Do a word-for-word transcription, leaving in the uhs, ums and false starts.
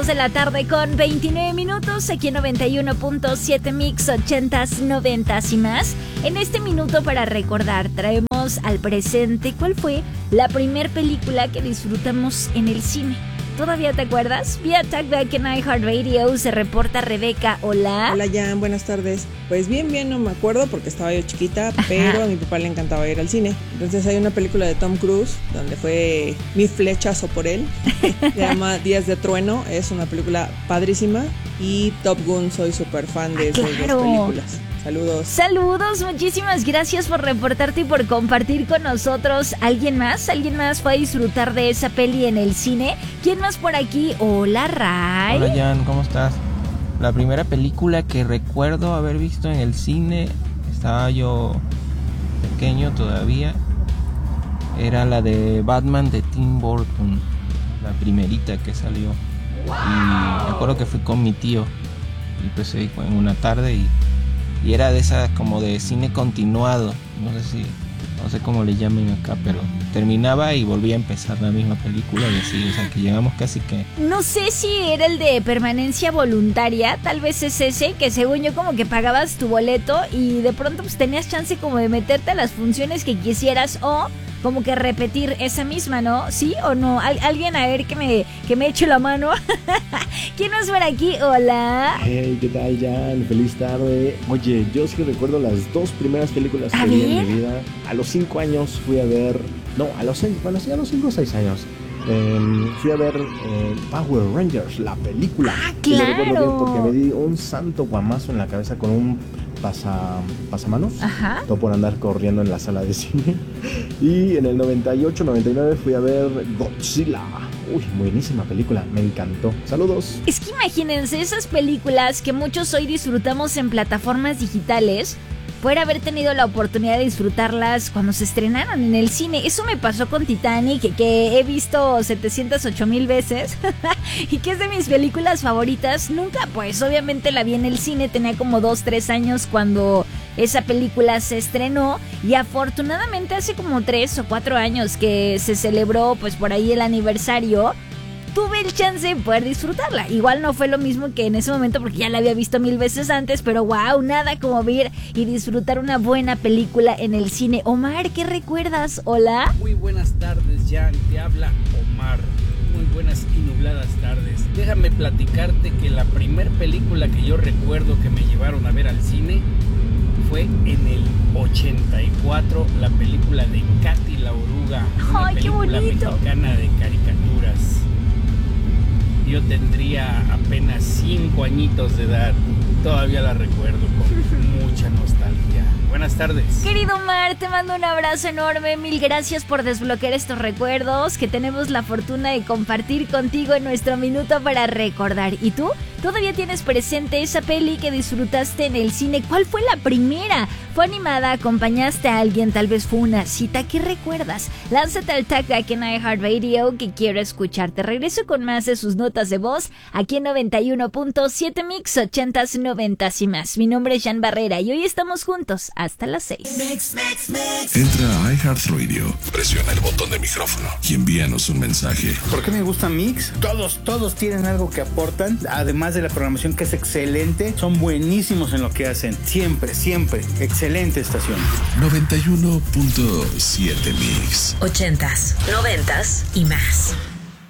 De la tarde con veintinueve minutos aquí en noventa y uno punto siete Mix, ochentas, noventas y más. En este minuto para recordar traemos al presente cuál fue la primer película que disfrutamos en el cine. ¿Todavía te acuerdas? Vía Talkback en iHeartRadio se reporta Rebeca. Hola. Hola Jan, buenas tardes. Pues bien, bien, no me acuerdo porque estaba yo chiquita, Ajá. pero a mi papá le encantaba ir al cine. Entonces hay una película de Tom Cruise donde fue mi flechazo por él. Se llama Días de Trueno, es una película padrísima. Y Top Gun, soy súper fan de ah, esas claro. dos películas. Saludos. Saludos, muchísimas gracias por reportarte y por compartir con nosotros. ¿Alguien más? ¿Alguien más fue a disfrutar de esa peli en el cine? ¿Quién más por aquí? Hola, Ray. Hola, Jan, ¿cómo estás? La primera película que recuerdo haber visto en el cine, estaba yo pequeño todavía, era la de Batman de Tim Burton, la primerita que salió. Y me acuerdo que fui con mi tío y pues en una tarde y Y era de esas como de cine continuado, no sé si, no sé cómo le llamen acá, pero terminaba y volvía a empezar la misma película y así, o sea que llegamos casi que... No sé si era el de permanencia voluntaria, tal vez es ese, que según yo como que pagabas tu boleto y de pronto pues tenías chance como de meterte a las funciones que quisieras o... como que repetir esa misma, ¿no? ¿Sí o no? ¿Al- alguien a ver que me, que me eche la mano. ¿Quién nos por aquí? Hola. Hey, ¿qué tal, Jan? Feliz tarde. Oye, yo sí recuerdo las dos primeras películas ¿A que vi ver? en mi vida. A los cinco años fui a ver... No, a los seis, bueno, sí, a los cinco o seis años. Eh, fui a ver eh, Power Rangers, la película. Ah, Y lo recuerdo claro. bien porque me di un santo guamazo en la cabeza con un pasa, pasamanos. Ajá. Todo por andar corriendo en la sala de cine. Y en el noventa y ocho, noventa y nueve fui a ver Godzilla. Uy, buenísima película, me encantó. Saludos. Es que imagínense esas películas que muchos hoy disfrutamos en plataformas digitales, poder haber tenido la oportunidad de disfrutarlas cuando se estrenaron en el cine. Eso me pasó con Titanic, que he visto setecientas ocho mil veces y que es de mis películas favoritas. Nunca, pues obviamente la vi en el cine, tenía como dos, tres años cuando esa película se estrenó y afortunadamente hace como tres o cuatro años que se celebró pues por ahí el aniversario, tuve el chance de poder disfrutarla. Igual no fue lo mismo que en ese momento porque ya la había visto mil veces antes, pero wow, nada como ver y disfrutar una buena película en el cine. Omar, ¿qué recuerdas? Hola. Muy buenas tardes, Jan, te habla Omar. Muy buenas y nubladas tardes. Déjame platicarte que la primer película que yo recuerdo que me llevaron a ver al cine fue en el ochenta y cuatro, la película de Katy la Oruga, una ¡Ay, qué película bonito! mexicana de caricaturas. Yo tendría apenas cinco añitos de edad, todavía la recuerdo con mucha nostalgia. Buenas tardes. Querido Omar, te mando un abrazo enorme. Mil gracias por desbloquear estos recuerdos que tenemos la fortuna de compartir contigo en nuestro minuto para recordar. ¿Y tú? ¿Todavía tienes presente esa peli que disfrutaste en el cine? ¿Cuál fue la primera? ¿Fue animada? ¿Acompañaste a alguien? Tal vez fue una cita. ¿Qué recuerdas? Lánzate al tag aquí en iHeartRadio que quiero escucharte. Regreso con más de sus notas de voz aquí en noventa y uno punto siete Mix, ochentas, noventas y más. Mi nombre es Jan Barrera y hoy estamos juntos hasta las seis. Mix, mix, mix. Entra a iHeartRadio, presiona el botón de micrófono y envíanos un mensaje. ¿Por qué me gusta Mix? Todos, todos tienen algo que aportan, además de la programación que es excelente, son buenísimos en lo que hacen. Siempre, siempre. Excelente estación. noventa y uno punto siete Mix. Ochentas, noventas y más.